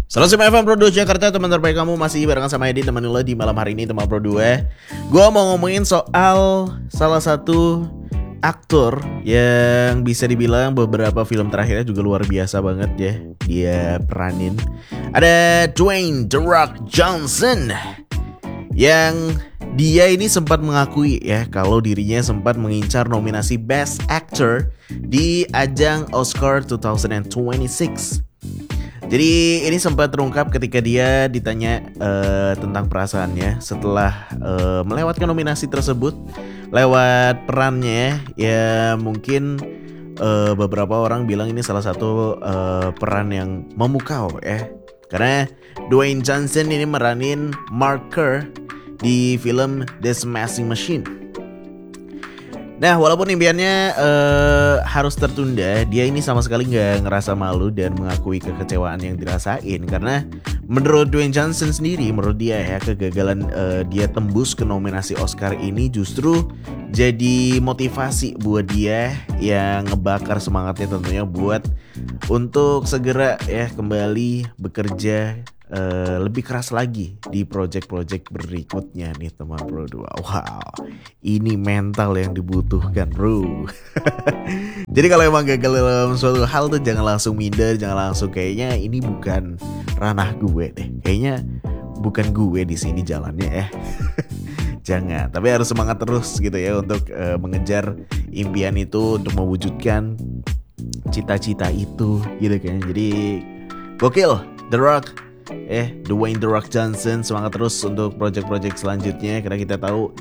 Selamat siang FM Pro 2 Jakarta, teman terbaik kamu masih barengan sama Edi, teman lo di malam hari ini teman Pro 2. Gue mau ngomongin soal salah satu aktor yang bisa dibilang beberapa film terakhirnya juga luar biasa banget ya dia peranin. Ada Dwayne The Rock Johnson yang dia ini sempat mengakui ya kalau dirinya sempat mengincar nominasi Best Actor di ajang Oscar 2026. Jadi ini sempat terungkap ketika dia ditanya tentang perasaannya setelah melewatkan nominasi tersebut lewat perannya. Ya mungkin beberapa orang bilang ini salah satu peran yang memukau ya, karena Dwayne Johnson ini meranin Mark Kerr di film The Smashing Machine. Nah, walaupun impiannya harus tertunda, dia ini sama sekali nggak ngerasa malu dan mengakui kekecewaan yang dirasain. Karena menurut Dwayne Johnson sendiri, menurut dia ya, kegagalan dia tembus ke nominasi Oscar ini justru jadi motivasi buat dia yang ngebakar semangatnya tentunya buat untuk segera ya kembali bekerja lebih keras lagi di project-project berikutnya nih teman Pro 2. Wow, ini mental yang dibutuhkan bro. Jadi kalau emang gagal dalam suatu hal tuh jangan langsung minder, jangan langsung kayaknya ini bukan ranah gue deh, kayaknya bukan gue di sini jalannya ya. Jangan, tapi harus semangat terus gitu ya untuk mengejar impian itu, untuk mewujudkan cita-cita itu gitu kan. Jadi gokil The Rock, Dwayne The Rock Johnson, semangat terus untuk project-project selanjutnya karena kita tahu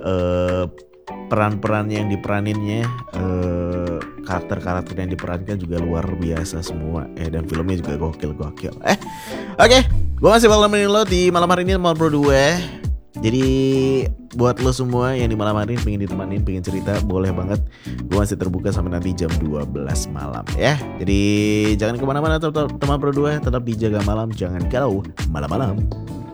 peran-peran yang diperaninnya, karakter-karakter yang diperankan juga luar biasa semua dan filmnya juga gokil. Oke, gue masih bakal nemenin lo di malam hari ini malam Pro 2. Jadi buat lo semua yang di malam hari ini pengen ditemanin, pengen cerita, boleh banget. Gue masih terbuka sampai nanti jam 12 malam ya. Jadi jangan kemana-mana teman Pro 2, tetap dijaga malam, jangan galau malam-malam.